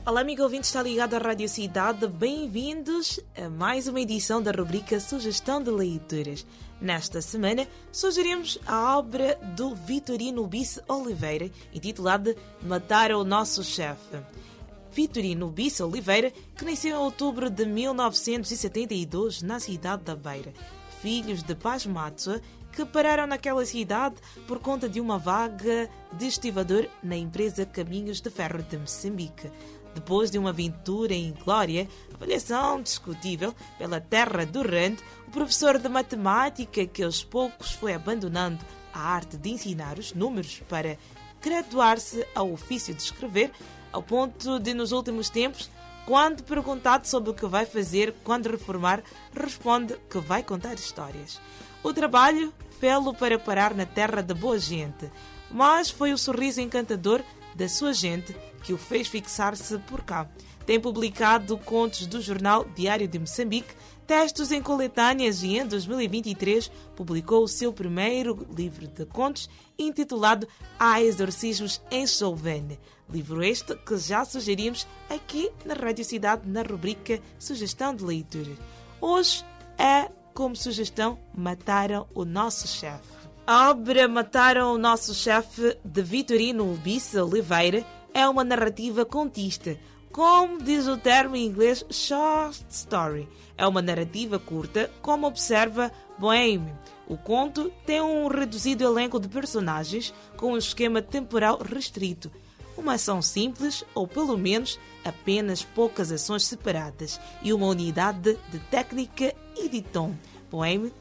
Olá, amigo ouvinte, está ligado à Rádio Cidade. Bem-vindos a mais uma edição da rubrica Sugestão de Leituras. Nesta semana, sugerimos a obra do Vitorino Bisse Oliveira, intitulada Matar o Nosso Chefe. Vitorino Bisse Oliveira, que nasceu em outubro de 1972 na cidade da Beira. Filhos de pais Matsua, que pararam naquela cidade por conta de uma vaga de estivador na empresa Caminhos de Ferro de Moçambique. Depois de uma aventura em glória, avaliação discutível pela terra do Rand, o professor de matemática que aos poucos foi abandonando a arte de ensinar os números para graduar-se ao ofício de escrever, ao ponto de, nos últimos tempos, quando perguntado sobre o que vai fazer quando reformar, responde que vai contar histórias. O trabalho fê-lo para parar na terra da boa gente, mas foi o sorriso encantador da sua gente que o fez fixar-se por cá. Tem publicado contos do jornal Diário de Moçambique, textos em coletâneas e em 2023 publicou o seu primeiro livro de contos intitulado Há Exorcismos em Chauvene. Livro este que já sugerimos aqui na Rádio Cidade na rubrica Sugestão de Leitura. Hoje é como sugestão Mataram o Nosso Chefe. A obra Mataram o Nosso Chefe de Vitorino Bisse Oliveira é uma narrativa contista, como diz o termo em inglês short story. É uma narrativa curta, como observa Boehme. O conto tem um reduzido elenco de personagens com um esquema temporal restrito, uma ação simples, ou pelo menos apenas poucas ações separadas, e uma unidade de técnica e de tom. Boehme,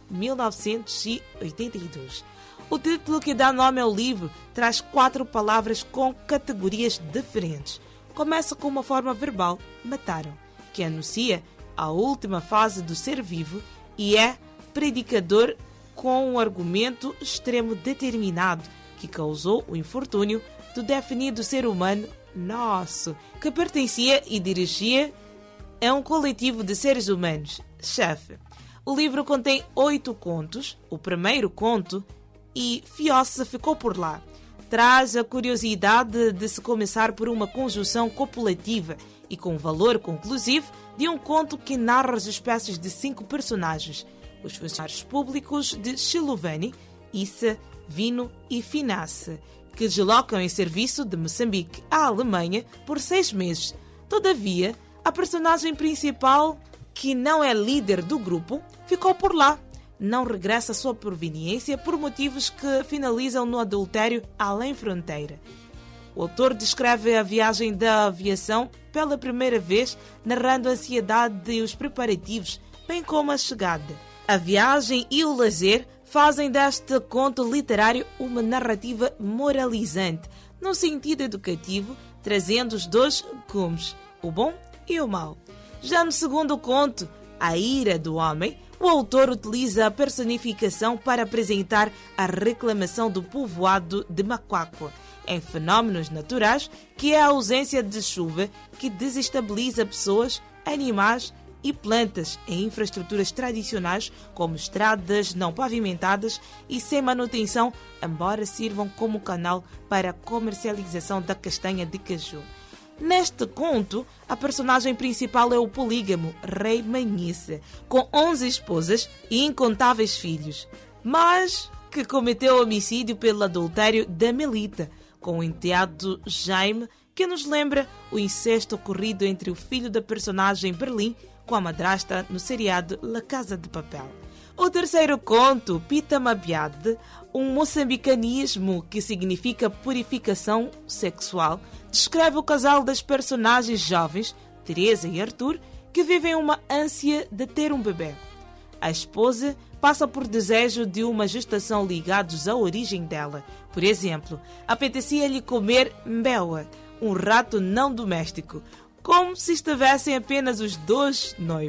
1982. O título que dá nome ao livro traz 4 palavras com categorias diferentes. Começa com uma forma verbal, mataram, que anuncia a última fase do ser vivo e é predicador com um argumento extremo determinado que causou o infortúnio do definido ser humano nosso, que pertencia e dirigia a um coletivo de seres humanos, chefe. O livro contém 8 contos. O primeiro conto, E Fiossa ficou por lá, traz a curiosidade de se começar por uma conjunção copulativa e com valor conclusivo de um conto que narra as espécies de 5 personagens, os funcionários públicos de Xiluvani, Issa, Vino e Finasse, que deslocam em serviço de Moçambique à Alemanha por 6 meses. Todavia, a personagem principal, que não é líder do grupo, ficou por lá. Não regressa à sua proveniência por motivos que finalizam no adultério além fronteira. O autor descreve a viagem da aviação pela primeira vez, narrando a ansiedade e os preparativos, bem como a chegada. A viagem e o lazer fazem deste conto literário uma narrativa moralizante, num sentido educativo, trazendo os 2 gumes, o bom e o mau. Já no segundo conto, A Ira do Homem, o autor utiliza a personificação para apresentar a reclamação do povoado de Macuacua em fenómenos naturais, que é a ausência de chuva que desestabiliza pessoas, animais e plantas em infraestruturas tradicionais como estradas não pavimentadas e sem manutenção, embora sirvam como canal para a comercialização da castanha de caju. Neste conto, a personagem principal é o polígamo Rei Manhice, com 11 esposas e incontáveis filhos, mas que cometeu homicídio pelo adultério da Melita, com o enteado Jaime, que nos lembra o incesto ocorrido entre o filho da personagem Berlim com a madrasta no seriado La Casa de Papel. O terceiro conto, Pita Mabiade, um moçambicanismo que significa purificação sexual, descreve o casal das personagens jovens, Teresa e Arthur, que vivem uma ânsia de ter um bebê. A esposa passa por desejo de uma gestação ligados à origem dela. Por exemplo, apetecia-lhe comer mbewa, um rato não doméstico, como se estivessem apenas os 2 noivos.